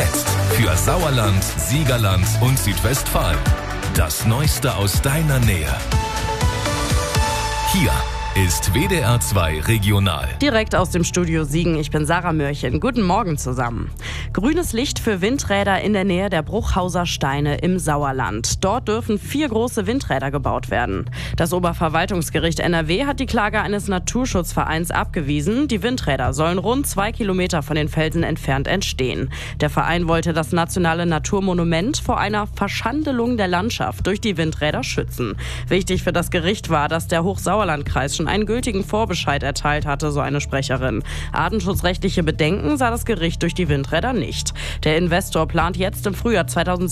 Jetzt für Sauerland, Siegerland und Südwestfalen. Das Neueste aus deiner Nähe. Hier ist WDR 2 Regional. Direkt aus dem Studio Siegen, ich bin Sarah Mörchen. Guten Morgen zusammen. Grünes Licht für Windräder in der Nähe der Bruchhauser Steine im Sauerland. Dort dürfen 4 große Windräder gebaut werden. Das Oberverwaltungsgericht NRW hat die Klage eines Naturschutzvereins abgewiesen. Die Windräder sollen rund 2 Kilometer von den Felsen entfernt entstehen. Der Verein wollte das nationale Naturmonument vor einer Verschandelung der Landschaft durch die Windräder schützen. Wichtig für das Gericht war, dass der Hochsauerlandkreis schon einen gültigen Vorbescheid erteilt hatte, so eine Sprecherin. Artenschutzrechtliche Bedenken sah das Gericht durch die Windräder nicht. Der Investor plant jetzt im Frühjahr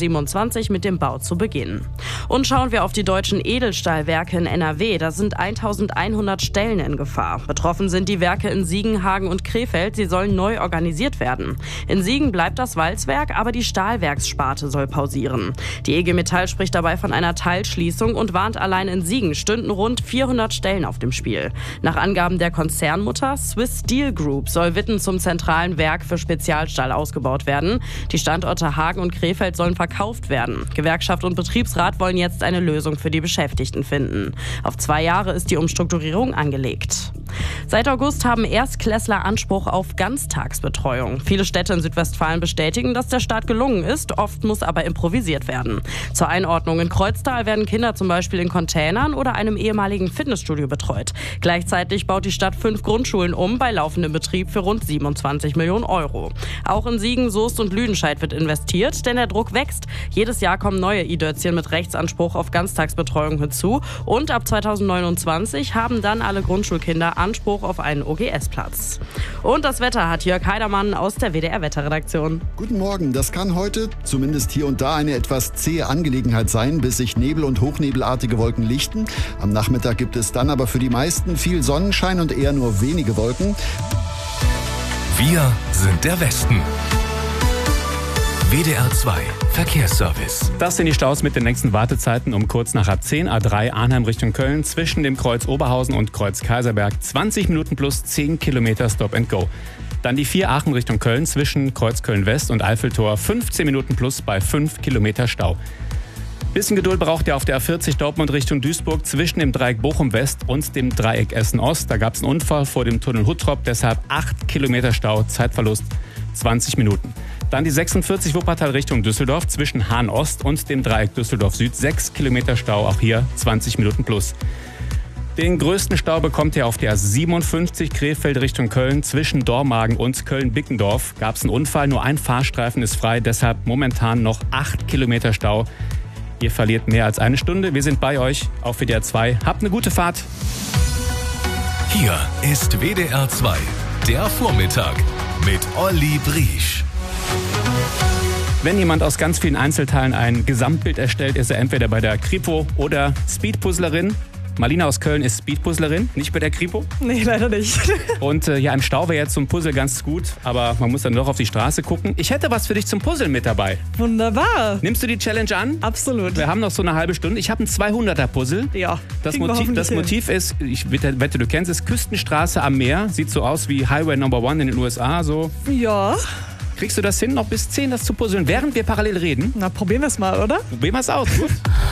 2027 mit dem Bau zu beginnen. Und schauen wir auf die deutschen Edelstahlwerke in NRW. Da sind 1100 Stellen in Gefahr. Betroffen sind die Werke in Siegen, Hagen und Krefeld. Sie sollen neu organisiert werden. In Siegen bleibt das Walzwerk, aber die Stahlwerkssparte soll pausieren. Die EG Metall spricht dabei von einer Teilschließung und warnt, allein in Siegen stünden rund 400 Stellen auf dem Spiel. Nach Angaben der Konzernmutter Swiss Steel Group soll Witten zum zentralen Werk für Spezialstahl ausgebaut werden. Die Standorte Hagen und Krefeld sollen verkauft werden. Gewerkschaft und Betriebsrat wollen jetzt eine Lösung für die Beschäftigten finden. Auf 2 Jahre ist die Umstrukturierung angelegt. Seit August haben Erstklässler Anspruch auf Ganztagsbetreuung. Viele Städte in Südwestfalen bestätigen, dass der Start gelungen ist. Oft muss aber improvisiert werden. Zur Einordnung: In Kreuztal werden Kinder zum Beispiel in Containern oder einem ehemaligen Fitnessstudio betreut. Gleichzeitig baut die Stadt 5 Grundschulen um, bei laufendem Betrieb für rund 27 Millionen Euro. Auch in Siegen, Soest und Lüdenscheid wird investiert, denn der Druck wächst. Jedes Jahr kommen neue i-Dörzchen mit Rechtsanspruch auf Ganztagsbetreuung hinzu. Und ab 2029 haben dann alle Grundschulkinder Anspruch auf einen OGS-Platz. Und das Wetter hat Jörg Heidermann aus der WDR-Wetterredaktion. Guten Morgen. Das kann heute zumindest hier und da eine etwas zähe Angelegenheit sein, bis sich Nebel- und hochnebelartige Wolken lichten. Am Nachmittag gibt es dann aber für die meisten viel Sonnenschein und eher nur wenige Wolken. Wir sind der Westen. WDR 2 Verkehrsservice. Das sind die Staus mit den längsten Wartezeiten um kurz nach halb 10. A3 Arnhem Richtung Köln zwischen dem Kreuz Oberhausen und Kreuz Kaiserberg. 20 Minuten plus 10 Kilometer Stop and Go. Dann die 4 Aachen Richtung Köln zwischen Kreuz Köln West und Eiffeltor. 15 Minuten plus bei 5 Kilometer Stau. Bisschen Geduld braucht ihr auf der A40 Dortmund Richtung Duisburg zwischen dem Dreieck Bochum West und dem Dreieck Essen Ost. Da gab es einen Unfall vor dem Tunnel Huttrop, deshalb 8 Kilometer Stau, Zeitverlust 20 Minuten. Dann die 46 Wuppertal Richtung Düsseldorf zwischen Hahn Ost und dem Dreieck Düsseldorf Süd. 6 Kilometer Stau, auch hier 20 Minuten plus. Den größten Stau bekommt ihr auf der 57 Krefeld Richtung Köln zwischen Dormagen und Köln-Bickendorf. Gab es einen Unfall, nur ein Fahrstreifen ist frei, deshalb momentan noch 8 Kilometer Stau. Ihr verliert mehr als eine Stunde. Wir sind bei euch auf WDR 2. Habt eine gute Fahrt. Hier ist WDR 2, der Vormittag mit Olli Briesch. Wenn jemand aus ganz vielen Einzelteilen ein Gesamtbild erstellt, ist er entweder bei der Kripo oder Speedpuzzlerin. Marlina aus Köln ist Speedpuzzlerin, nicht bei der Kripo. Nee, leider nicht. Und ja, im Stau wäre jetzt zum Puzzle ganz gut, aber man muss dann doch auf die Straße gucken. Ich hätte was für dich zum Puzzeln mit dabei. Wunderbar. Nimmst du die Challenge an? Absolut. Wir haben noch so eine halbe Stunde. Ich habe ein 200er-Puzzle. Ja. Das Motiv ist, ich wette, du kennst es, Küstenstraße am Meer. Sieht so aus wie Highway Number 1 in den USA. So. Ja. Kriegst du das hin, noch bis 10 das zu puzzeln, während wir parallel reden? Na, probieren wir es mal, oder? Probieren wir es aus, gut?